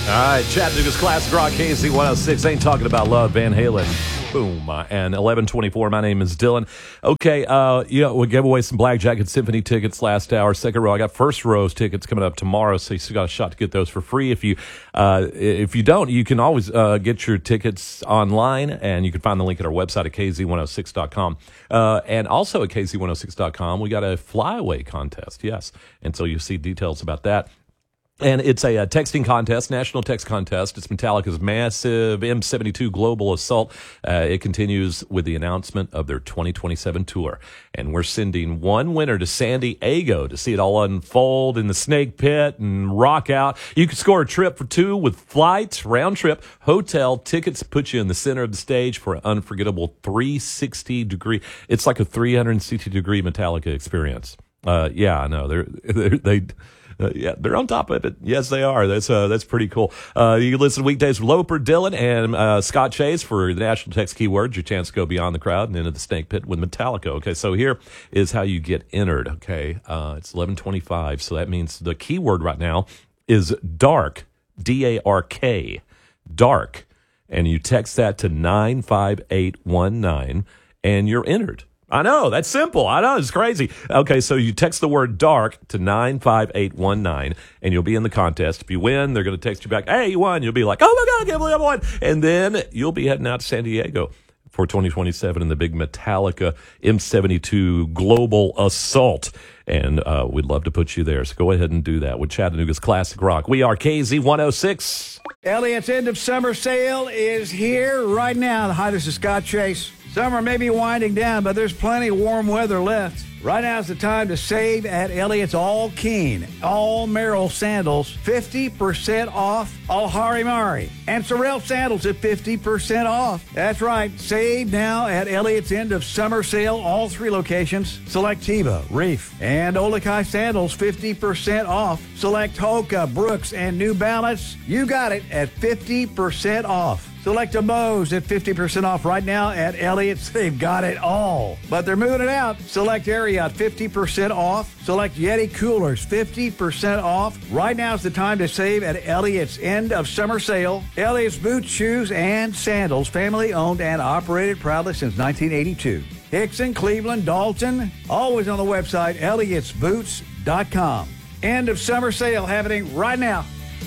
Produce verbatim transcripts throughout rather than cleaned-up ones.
All right, Chattanooga's Classic Rock, K Z one oh six. Ain't talking about love, Van Halen. Boom. And eleven twenty-four, my name is Dylan. Okay, uh, you know, we gave away some Black Jacket Symphony tickets last hour. Second row, I got first row's tickets coming up tomorrow, so you still got a shot to get those for free. If you uh, if you don't, you can always uh, get your tickets online, and you can find the link at our website at k z one oh six dot com. Uh, and also at k z one oh six dot com, we got a flyaway contest, yes. And so you see details about that. And it's a, a texting contest, national text contest. It's Metallica's massive M seventy-two Global Assault. Uh, it continues with the announcement of their twenty twenty-seven tour. And we're sending one winner to San Diego to see it all unfold in the Snake Pit and rock out. You can score a trip for two with flights, round trip, hotel, tickets, put you in the center of the stage for an unforgettable three sixty degree. It's like a three sixty degree Metallica experience. Uh, yeah, I know. They're, they're, they... Uh, yeah, they're on top of it. Yes, they are. That's uh, that's pretty cool. Uh, you can listen to weekdays with Loper, Dylan, and uh, Scott Chase for the National Text Keywords. Your chance to go beyond the crowd and into the Snake Pit with Metallica. Okay, so here is how you get entered. Okay, uh, it's eleven twenty-five, so that means the keyword right now is dark, D A R K, dark, and you text that to nine five eight one nine, and you're entered. I know, that's simple. I know, it's crazy. Okay, so you text the word dark to nine five eight one nine, and you'll be in the contest. If you win, they're going to text you back, hey, you won. You'll be like, oh, my God, I can't believe I won. And then you'll be heading out to San Diego for twenty twenty-seven in the big Metallica M seventy-two Global Assault. And uh, we'd love to put you there. So go ahead and do that with Chattanooga's Classic Rock. We are K Z one oh six. Elliott's end of summer sale is here right now. Hi, this is Scott Chase. Summer may be winding down, but there's plenty of warm weather left. Right now is the time to save at Elliott's All Keen, All Merrill sandals, fifty percent off All Harimari. And Sorrel sandals at fifty percent off. That's right, save now at Elliott's end of summer sale, all three locations. Select Teva, Reef, and Olakai sandals, fifty percent off. Select Hoka, Brooks, and New Balance. You got it at fifty percent off. Select a Bose at fifty percent off right now at Elliott's. They've got it all. But they're moving it out. Select Ariat, fifty percent off. Select Yeti coolers, fifty percent off. Right now is the time to save at Elliott's end of summer sale. Elliott's boots, shoes, and sandals, family owned and operated proudly since nineteen eighty-two. Hickson, Cleveland, Dalton, always on the website, elliots boots dot com. End of summer sale happening right now.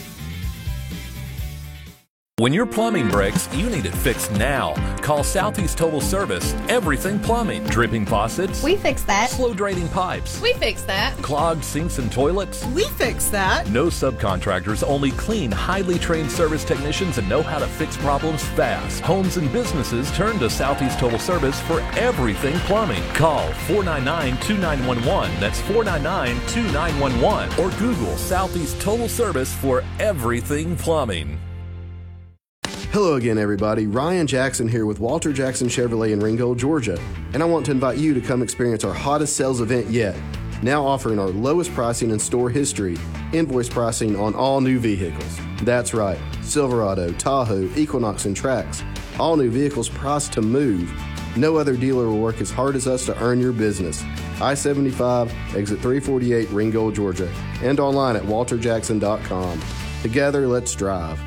When your plumbing breaks, you need it fixed now. Call Southeast Total Service. Everything plumbing. Dripping faucets. We fix that. Slow draining pipes. We fix that. Clogged sinks and toilets. We fix that. No subcontractors, only clean, highly trained service technicians that know how to fix problems fast. Homes and businesses turn to Southeast Total Service for everything plumbing. Call four nine nine, two nine one one. That's four nine nine, two nine one one. Or Google Southeast Total Service for everything plumbing. Hello again, everybody. Ryan Jackson here with Walter Jackson Chevrolet in Ringgold, Georgia. And I want to invite you to come experience our hottest sales event yet. Now offering our lowest pricing in store history, invoice pricing on all new vehicles. That's right, Silverado, Tahoe, Equinox, and Trax. All new vehicles priced to move. No other dealer will work as hard as us to earn your business. I seventy-five, exit three forty-eight, Ringgold, Georgia. And online at walter jackson dot com. Together, let's drive.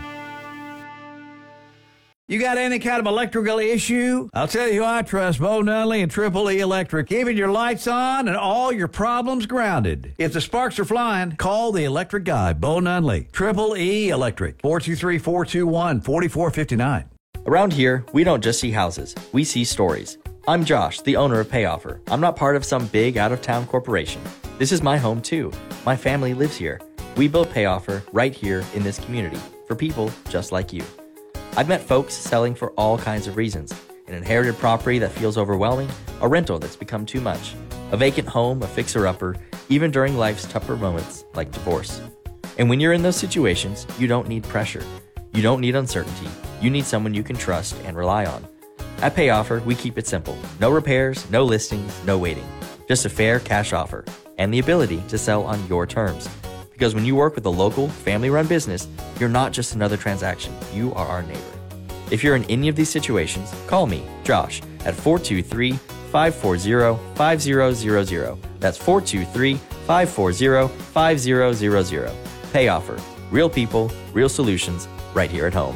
You got any kind of electrical issue? I'll tell you who I trust, Bo Nunley and Triple E Electric. Keeping your lights on and all your problems grounded. If the sparks are flying, call the electric guy, Bo Nunley. Triple E Electric, four two three, four two one, four four five nine. Around here, we don't just see houses, we see stories. I'm Josh, the owner of PayOffer. I'm not part of some big out-of-town corporation. This is my home too. My family lives here. We built PayOffer right here in this community for people just like you. I've met folks selling for all kinds of reasons. An inherited property that feels overwhelming, a rental that's become too much, a vacant home, a fixer-upper, even during life's tougher moments like divorce. And when you're in those situations, you don't need pressure. You don't need uncertainty. You need someone you can trust and rely on. At PayOffer, we keep it simple. No repairs, no listings, no waiting. Just a fair cash offer and the ability to sell on your terms. Because when you work with a local, family-run business, you're not just another transaction. You are our neighbor. If you're in any of these situations, call me, Josh, at four two three, five four zero, five zero zero zero. That's four two three, five four zero, five zero zero zero. PayOffer. Real people, real solutions, right here at home.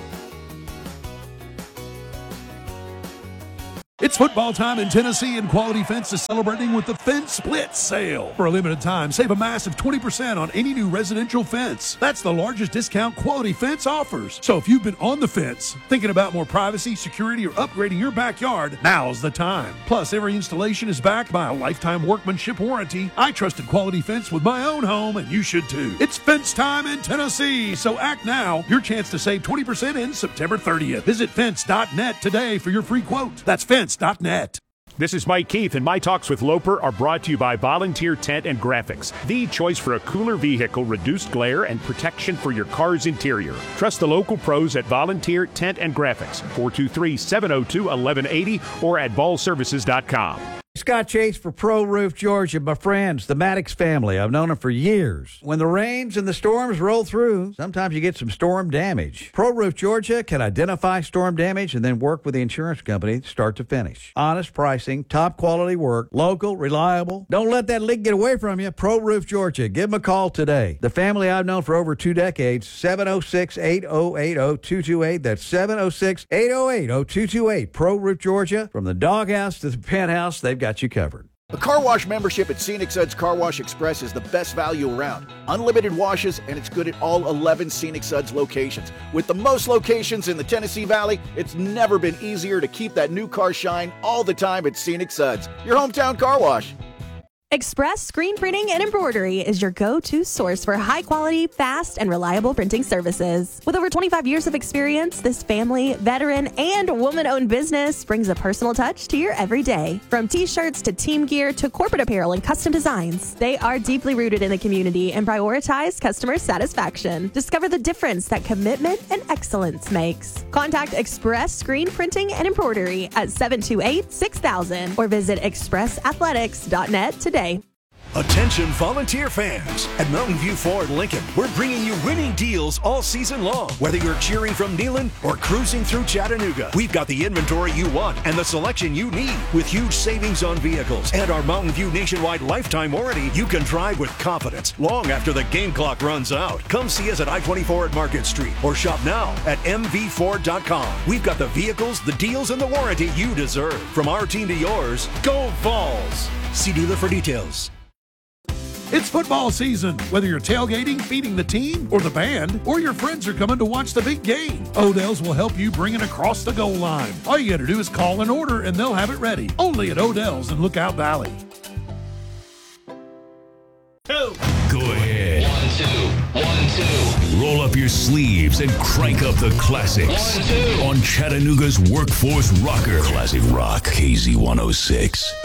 It's football time in Tennessee, and Quality Fence is celebrating with the Fence Split Sale. For a limited time, save a massive twenty percent on any new residential fence. That's the largest discount Quality Fence offers. So if you've been on the fence, thinking about more privacy, security, or upgrading your backyard, now's the time. Plus, every installation is backed by a lifetime workmanship warranty. I trusted Quality Fence with my own home, and you should too. It's fence time in Tennessee, so act now. Your chance to save twenty percent ends September thirtieth. Visit fence dot net today for your free quote. That's fence dot net. This is Mike Keith, and my talks with Loper are brought to you by Volunteer Tent and Graphics, the choice for a cooler vehicle, reduced glare, and protection for your car's interior. Trust the local pros at Volunteer Tent and Graphics, four two three, seven oh two, one one eight oh or at ball services dot com. Scott Chase for Pro Roof Georgia, my friends, the Maddox family. I've known them for years. When the rains and the storms roll through, sometimes you get some storm damage. Pro Roof Georgia can identify storm damage and then work with the insurance company start to finish. Honest pricing, top quality work, local, reliable. Don't let that leak get away from you. Pro Roof Georgia. Give them a call today. The family I've known for over two decades, seven oh six, eight oh eight, oh two two eight. That's seven oh six, eight oh eight, oh two two eight. Pro Roof Georgia. From the doghouse to the penthouse, they've got you covered. A car wash membership at Scenic Suds Car Wash Express is the best value around. Unlimited washes, and it's good at all eleven Scenic Suds locations. With the most locations in the Tennessee Valley, it's never been easier to keep that new car shine all the time at Scenic Suds, your hometown car wash. Express Screen Printing and Embroidery is your go-to source for high-quality, fast, and reliable printing services. With over twenty-five years of experience, this family, veteran, and woman-owned business brings a personal touch to your everyday. From T-shirts to team gear to corporate apparel and custom designs, they are deeply rooted in the community and prioritize customer satisfaction. Discover the difference that commitment and excellence makes. Contact Express Screen Printing and Embroidery at seven two eight, six thousand or visit express athletics dot net today. Attention volunteer fans. At Mountain View Ford Lincoln, we're bringing you winning deals all season long. Whether you're cheering from Neyland or cruising through Chattanooga, we've got the inventory you want and the selection you need. With huge savings on vehicles and our Mountain View nationwide lifetime warranty, you can drive with confidence long after the game clock runs out. Come see us at I twenty-four at Market Street or shop now at m v ford dot com. We've got the vehicles, the deals, and the warranty you deserve. From our team to yours, go Vols! See dealer for details. It's football season. Whether you're tailgating, feeding the team, or the band, or your friends are coming to watch the big game, Odell's will help you bring it across the goal line. All you got to do is call an order and they'll have it ready. Only at Odell's in Lookout Valley. Two. Go ahead. One, two. One, two. Roll up your sleeves and crank up the classics. One, two. On Chattanooga's Workforce Rocker. Classic Rock, K Z one oh six.